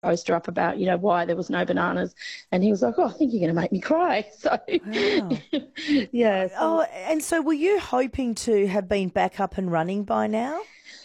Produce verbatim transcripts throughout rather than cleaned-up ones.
poster up about, you know, why there was no bananas. And he was like, oh, I think you're going to make me cry. So, Wow. yeah. So Oh, and so were you hoping to have been back up and running by now?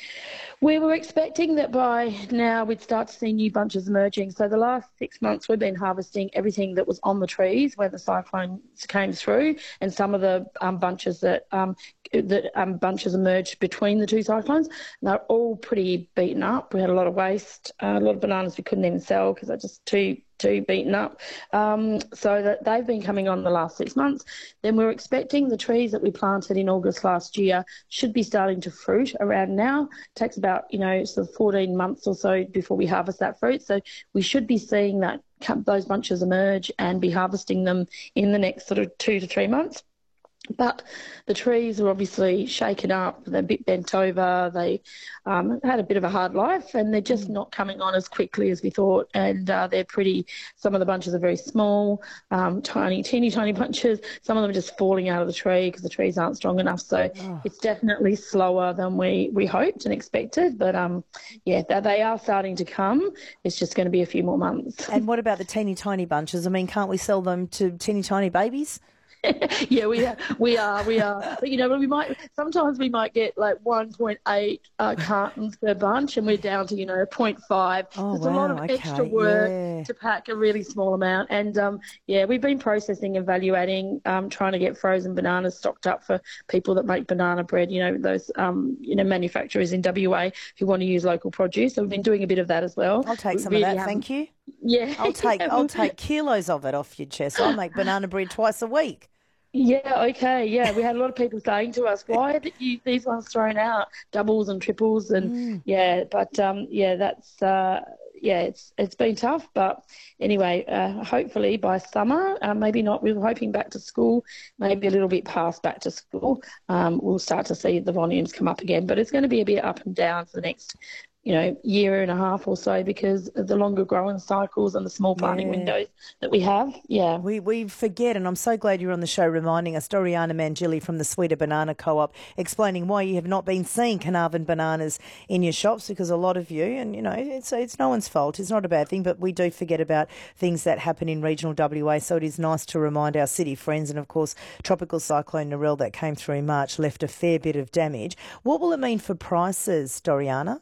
we were expecting that by now we'd start to see new bunches emerging. So the last six months we've been harvesting everything that was on the trees when the cyclone came through, and some of the um, bunches that um, that um, bunches emerged between the two cyclones. And they're all pretty beaten up. We had a lot of waste, uh, a lot of bananas we couldn't even sell because they're just too too beaten up. Um, so that they've been coming on the last six months. Then we're expecting the trees that we planted in August last year should be starting to fruit around now. It takes about, you know, sort of fourteen months or so before we harvest that fruit. So we should be seeing that those bunches emerge and be harvesting them in the next sort of two to three months. But the trees are obviously shaken up, they're a bit bent over, they um, had a bit of a hard life, and they're just not coming on as quickly as we thought. And uh, they're pretty, some of the bunches are very small, um, tiny, teeny tiny bunches. Some of them are just falling out of the tree because the trees aren't strong enough. So Oh. it's definitely slower than we, we hoped and expected. But um, yeah, they, they are starting to come. It's just going to be a few more months. And what about the teeny tiny bunches? I mean, can't we sell them to teeny tiny babies? Yeah, we are, we are, we are. But, you know, we might sometimes we might get like one point eight uh, cartons per bunch, and we're down to, you know, zero point five. Oh, It's a lot wow. of Okay. extra work Yeah. to pack a really small amount. And um, yeah, we've been processing, evaluating, um, trying to get frozen bananas stocked up for people that make banana bread. You know, those um, you know, manufacturers in W A who want to use local produce. So we've been doing a bit of that as well. I'll take We some of really that, haven't. thank you. Yeah, I'll take yeah, I'll we- take kilos of it off your chest. I make banana bread twice a week. Yeah, okay, yeah. We had a lot of people saying to us, why are you, these ones thrown out, doubles and triples, and Mm. yeah, but um, yeah, that's uh, yeah, it's it's been tough, but anyway, uh, hopefully by summer, uh, maybe not. We were hoping back to school, maybe a little bit past back to school, um, we'll start to see the volumes come up again, but it's going to be a bit up and down for the next, you know, year and a half or so because of the longer growing cycles and the small planting Yeah. windows that we have. Yeah. We we forget, and I'm so glad you're on the show reminding us, Doriana Mangili from the Sweeter Banana Co-op, explaining why you have not been seeing Carnarvon bananas in your shops, because a lot of you, and you know, it's it's no one's fault, it's not a bad thing, but we do forget about things that happen in regional W A, so it is nice to remind our city friends. And of course, Tropical Cyclone Narelle that came through in March left a fair bit of damage. What will it mean for prices, Doriana?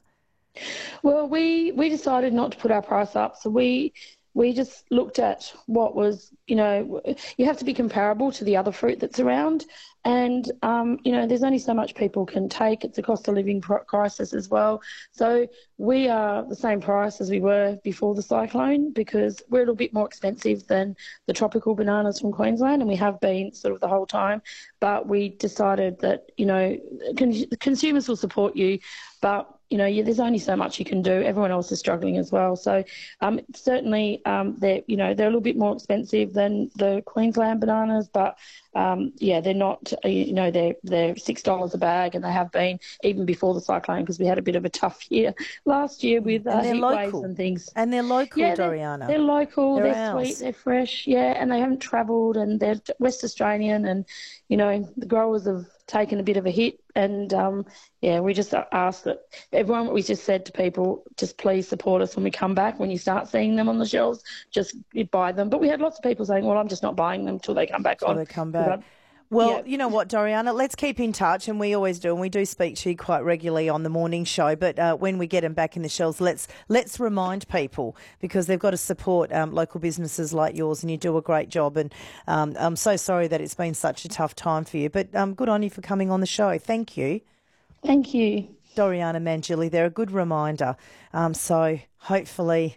Well, we we decided not to put our price up, so we we just looked at what was, you know, you have to be comparable to the other fruit that's around, and um, you know, there's only so much people can take. It's a cost of living pr- crisis as well, so we are the same price as we were before the cyclone because we're a little bit more expensive than the tropical bananas from Queensland, and we have been sort of the whole time. But we decided that, you know, con- consumers will support you, but you know, yeah, there's only so much you can do. Everyone else is struggling as well. So um, certainly, um, they're, you know, they're a little bit more expensive than the Queensland bananas, but um, yeah, they're not, uh, you know, they're they're six dollars a bag, and they have been even before the cyclone because we had a bit of a tough year last year with uh, And they're heat waves local. and things. And they're local, Yeah, they're, Doriana. they're local, They're they're sweet, ours. they're fresh, yeah, and they haven't travelled, and they're West Australian, and you know, the growers have taken a bit of a hit, and um, yeah, we just asked that everyone, we just said to people, just please support us when we come back. When you start seeing them on the shelves, just buy them. But we had lots of people saying, well, I'm just not buying them till they come back Till on. they come 'Cause back. I, Well, yeah, you know what, Doriana, let's keep in touch, and we always do, and we do speak to you quite regularly on the morning show. But uh, when we get them back in the shelves, let's let's remind people, because they've got to support um, local businesses like yours, and you do a great job. And um, I'm so sorry that it's been such a tough time for you, but um, good on you for coming on the show. Thank you. thank you. Doriana Mangili, they're a good reminder. Um, so hopefully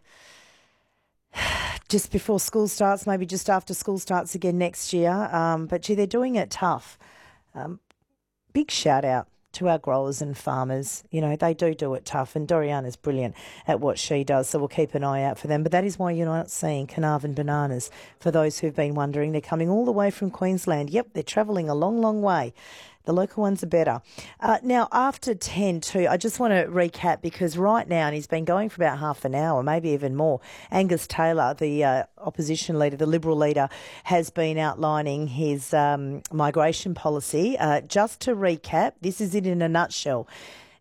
just before school starts, maybe just after school starts again next year. Um, but gee, they're doing it tough. Um, big shout out to our growers and farmers. You know, they do do it tough, and Doriana's brilliant at what she does, so we'll keep an eye out for them. But that is why you're not seeing Carnarvon bananas. For those who've been wondering, they're coming all the way from Queensland. Yep, they're travelling a long, long way. The local ones are better. Uh, now, after ten too, I just want to recap, because right now, and he's been going for about half an hour, maybe even more, Angus Taylor, the uh, opposition leader, the Liberal leader, has been outlining his um, migration policy. Uh, just to recap, this is it in a nutshell.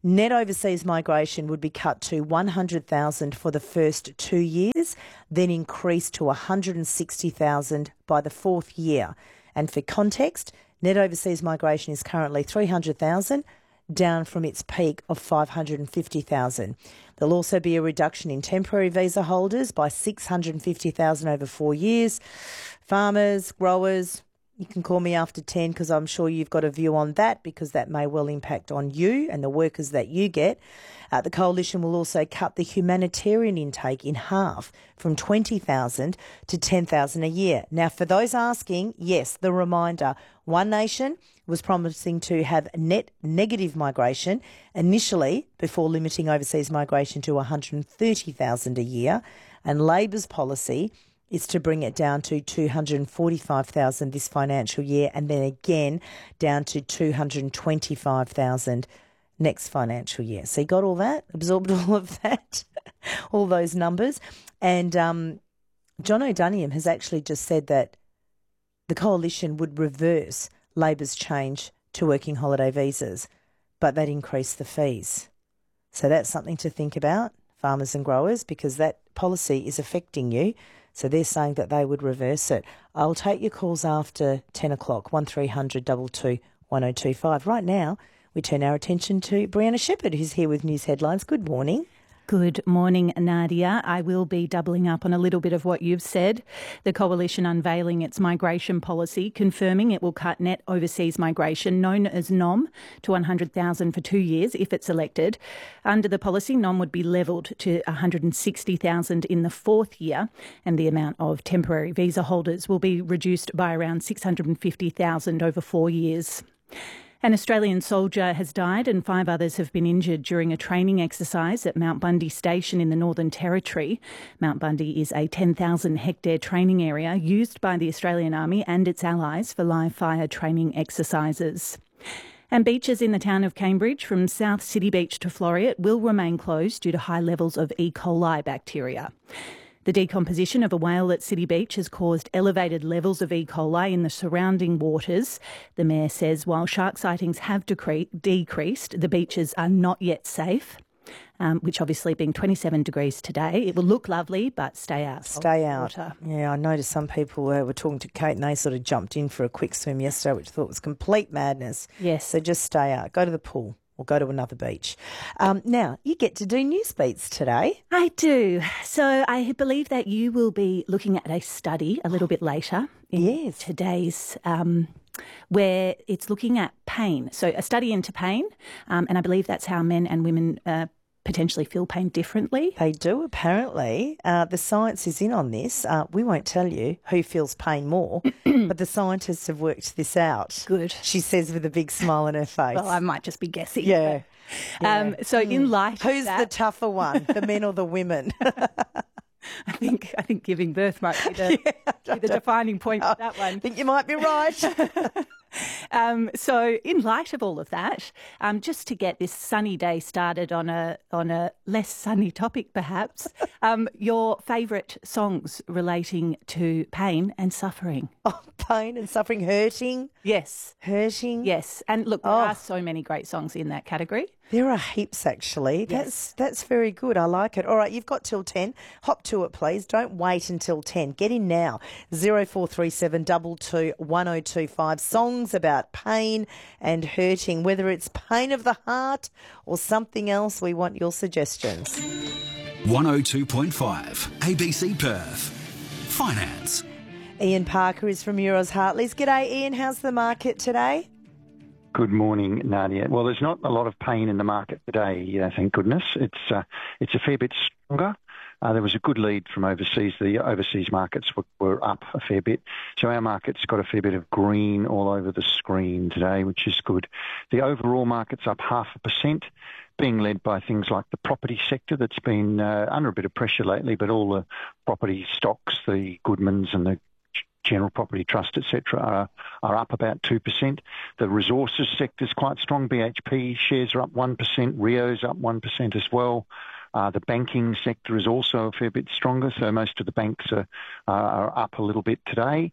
Net overseas migration would be cut to one hundred thousand for the first two years, then increased to one hundred sixty thousand by the fourth year. And for context, net overseas migration is currently three hundred thousand, down from its peak of five hundred fifty thousand. There'll also be a reduction in temporary visa holders by six hundred fifty thousand over four years. Farmers, growers, you can call me after ten because I'm sure you've got a view on that, because that may well impact on you and the workers that you get. Uh, the Coalition will also cut the humanitarian intake in half, from twenty thousand to ten thousand a year. Now, for those asking, yes, the reminder, One Nation was promising to have net negative migration initially before limiting overseas migration to one hundred thirty thousand a year, and Labor's policy is to bring it down to two hundred forty-five thousand this financial year, and then again down to two hundred twenty-five thousand next financial year. So you got all that, absorbed all of that, all those numbers. And um, John O'Duniam has actually just said that the Coalition would reverse Labor's change to working holiday visas, but that increased the fees. So that's something to think about, farmers and growers, because that policy is affecting you. So they're saying that they would reverse it. I'll take your calls after ten o'clock, one three hundred two two one oh two five. Right now, we turn our attention to Brianna Shepherd, who's here with news headlines. Good morning. Good morning, Nadia. I will be doubling up on a little bit of what you've said. The Coalition unveiling its migration policy, confirming it will cut net overseas migration, known as N O M, to one hundred thousand for two years if it's elected. Under the policy, N O M would be levelled to one hundred sixty thousand in the fourth year, and the amount of temporary visa holders will be reduced by around six hundred fifty thousand over four years. An Australian soldier has died and five others have been injured during a training exercise at Mount Bundy Station in the Northern Territory. Mount Bundy is a ten thousand hectare training area used by the Australian Army and its allies for live fire training exercises. And beaches in the town of Cambridge, from South City Beach to Floreat, will remain closed due to high levels of E. coli bacteria. The decomposition of a whale at City Beach has caused elevated levels of E. coli in the surrounding waters. The Mayor says while shark sightings have decre- decreased, the beaches are not yet safe, um, which obviously being twenty-seven degrees today, it will look lovely, but stay out. Stay out. Water. Yeah, I noticed some people uh, were talking to Kate and they sort of jumped in for a quick swim yesterday, which I thought was complete madness. Yes. So just stay out. Go to the pool. Or go to another beach. Um, now, you get to do news beats today. I do. So I believe that you will be looking at a study a little bit later in yes. today's, um, where it's looking at pain. So a study into pain, um, and I believe that's how men and women uh, potentially feel pain differently. They do, apparently. Uh, the science is in on this. Uh, we won't tell you who feels pain more, but the scientists have worked this out. Good. She says with a big smile on her face. Well, I might just be guessing. Yeah. yeah. Um, so mm. in light Who's of that, the tougher one, the men or the women? I think I think giving birth might be the, yeah, be the defining point for that one. I think you might be right. um, so, in light of all of that, um, just to get this sunny day started on a on a less sunny topic, perhaps, um, your favourite songs relating to pain and suffering. Oh, pain and suffering, hurting. Yes, hurting. Yes, and look, there oh. are so many great songs in that category. There are heaps, actually. Yes. That's that's very good. I like it. All right, you've got till ten. Hop to it, please. Don't wait until ten. Get in now. zero four three seven two two one oh two five. Songs about pain and hurting, whether it's pain of the heart or something else. We want your suggestions. one oh two point five A B C Perth. Finance. Ian Parker is from Euros Hartleys. G'day, Ian. How's the market today? Good morning, Nadia. Well, there's not a lot of pain in the market today, uh, thank goodness. It's uh, it's a fair bit stronger. Uh, there was a good lead from overseas. The overseas markets were, were up a fair bit. So our market's got a fair bit of green all over the screen today, which is good. The overall market's up half a percent, being led by things like the property sector that's been uh, under a bit of pressure lately, but all the property stocks, the Goodmans and the General Property Trust, et cetera, are, are up about two percent. The resources sector is quite strong. B H P shares are up one percent. Rio's up one percent as well. Uh, the banking sector is also a fair bit stronger, so most of the banks are, uh, are up a little bit today.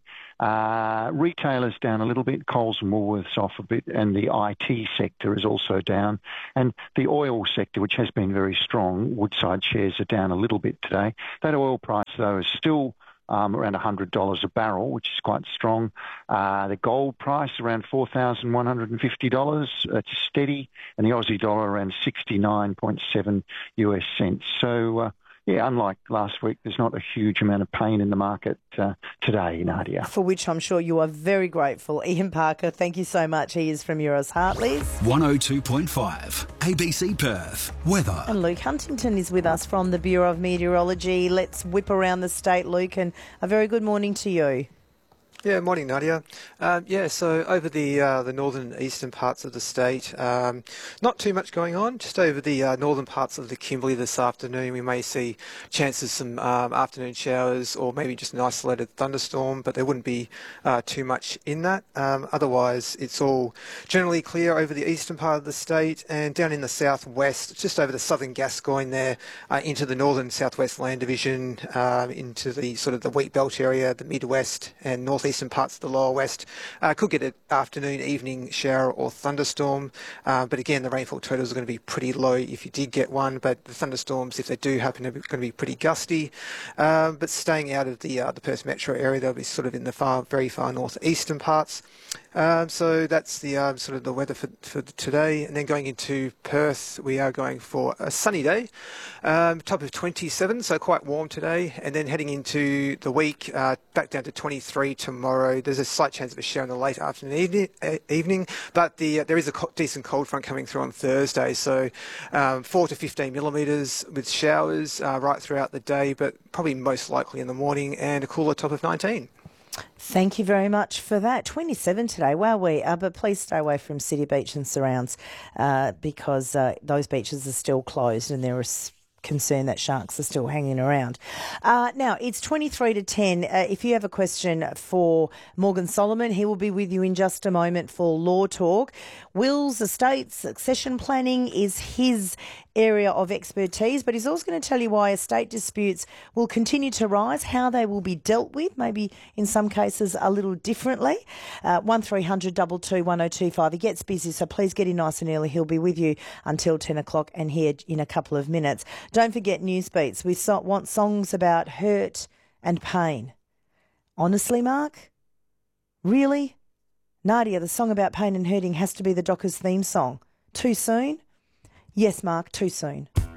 Uh, retailers down a little bit, Coles and Woolworths off a bit, and the I T sector is also down. And the oil sector, which has been very strong, Woodside shares are down a little bit today. That oil price, though, is still Um, around one hundred dollars a barrel, which is quite strong. Uh, the gold price around four thousand one hundred fifty dollars, it's steady, and the Aussie dollar around sixty-nine point seven U S cents. So, uh, yeah, unlike last week, there's not a huge amount of pain in the market uh, today, Nadia. For which I'm sure you are very grateful. Ian Parker, thank you so much. He is from Euroz Hartleys. one oh two point five, A B C Perth. Weather. And Luke Huntington is with us from the Bureau of Meteorology. Let's whip around the state, Luke, and a very good morning to you. Yeah, morning, Nadia. Um, yeah, so over the uh, the northern and eastern parts of the state, um, not too much going on. Just over the uh, northern parts of the Kimberley this afternoon, we may see chances of some um, afternoon showers or maybe just an isolated thunderstorm, but there wouldn't be uh, too much in that. Um, otherwise, it's all generally clear over the eastern part of the state, and down in the southwest, just over the southern Gascoyne there, uh, into the northern southwest land division, um, into the sort of the wheat belt area, the midwest and northeast parts of the lower west. Uh, could get an afternoon, evening shower or thunderstorm, uh, but again the rainfall totals are going to be pretty low if you did get one, but the thunderstorms, if they do happen, are going to be pretty gusty, uh, but staying out of the uh, the Perth metro area. They'll be sort of in the far, very far northeastern parts. Um, so that's the um, sort of the weather for, for today. And then going into Perth, we are going for a sunny day, um, top of twenty-seven, so quite warm today. And then heading into the week, uh, back down to twenty-three tomorrow. There's a slight chance of a shower in the late afternoon evening, uh, evening but the uh, there is a co- decent cold front coming through on Thursday. So um, four to fifteen millimetres with showers uh, right throughout the day, but probably most likely in the morning, and a cooler top of nineteen. Thank you very much for that. twenty-seven today, wow we uh, but please stay away from City Beach and surrounds uh, because uh, those beaches are still closed and there is concern that sharks are still hanging around. Uh, now, it's twenty-three to ten. Uh, if you have a question for Morgan Solomon, he will be with you in just a moment for Law Talk. Wills, estates, succession planning is his area of expertise, but he's also going to tell you why estate disputes will continue to rise, how they will be dealt with, maybe in some cases a little differently. Uh, one three hundred two two one oh two five. He gets busy, so please get in nice and early. He'll be with you until ten o'clock and here in a couple of minutes. Don't forget News Beats. We so- want songs about hurt and pain. Honestly, Mark? Really? Nadia, the song about pain and hurting has to be the Dockers theme song. Too soon? Yes, Mark, too soon.